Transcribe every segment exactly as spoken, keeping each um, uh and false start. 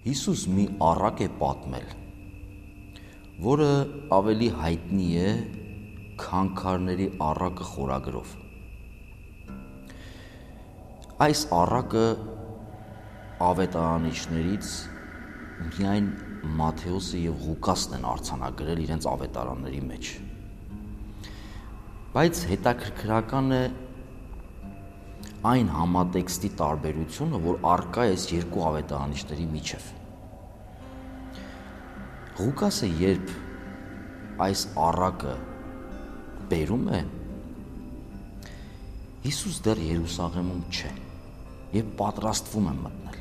Հիսուս մի առակ է պատմել, որը ավելի հայտնի է քանքարների առակը խորագրով։ Այս առակը ավետարանիչներից միայն Մատթեոսը և Ղուկասն են արձանագրել իրենց ավետարանների մեջ։ Բայց հետաքրքրական է այն համատեքստի տարբերությունը, որ առկա է այս երկու ավետարանիչների միջև։ Ղուկասը երբ այս առակը բերում է, Հիսուս դեռ Երուսաղեմում չէ և պատրաստվում է մտնել։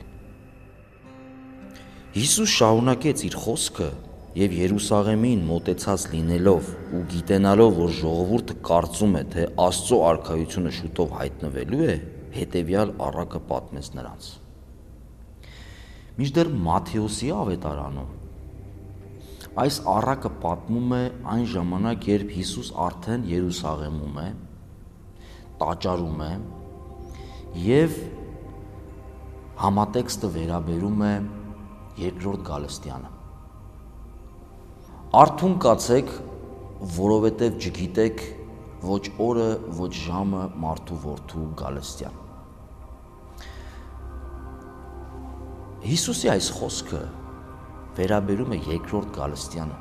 Հիսուս շարունակեց իր խոսքը և Երուսաղեմին մոտեցած լինելով ու գիտենալով, որ ժողովուրդը կարծում է, թե Աստծո արքայությունը շուտով հայտնվելու է, հետևյալ առակը պատմեց նրանց։ Մինչդեռ Մատթեոսի ավետարանում այս առակը պատմում է այն ժամանակ, երբ Հիսուս արդեն Երուսաղեմում է, տաճարում է և համատեքստը վերաբերում է երկրորդ գալստյանը։ Արթուն կացեք, որովհետև չգիտեք ոչ օրը, ոչ ժամը մարդու որդու գալստյան։ Հիսուսի այս խոսքը վերաբերում է երկրորդ գալստյանը,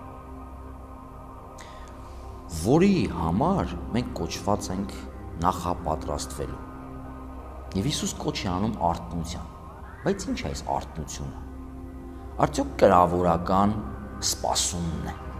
որի համար մենք կոչված ենք նախապատրաստվելու։ Եվ Հիսուս կոչ է անում արթնության։ Բայց ինչ է այս արթնությունը։ Արդյոք կրավորական սպասումն է։